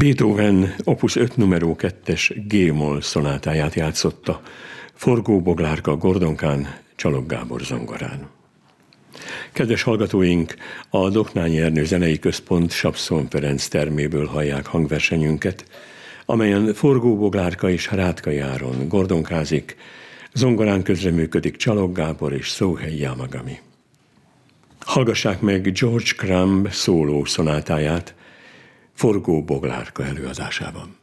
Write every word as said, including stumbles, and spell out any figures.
Beethoven opus öt numero kettes G-moll szonátáját játszotta Forgó Boglárka Gordonkán, Csalog Gábor zongorán. Kedves hallgatóink, a Doknányi Ernő Zenei Központ Sapszon Ferenc terméből hallják hangversenyünket, amelyen Forgó Boglárka és Rátkai Áron gordonkázik, zongorán közreműködik Csalog Gábor és Szóhei Yamagami. Hallgassák meg George Crumb szóló szonátáját Forgó Boglárka előadásában.